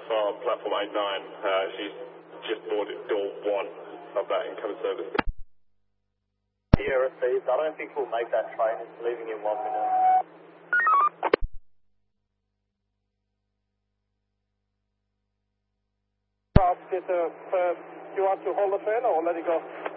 for platform 89. She's just boarded door 1 of that incoming service. Yeah, received. I don't think we'll make that train. It's leaving in 1 minute. Do you want to hold the train or let it go?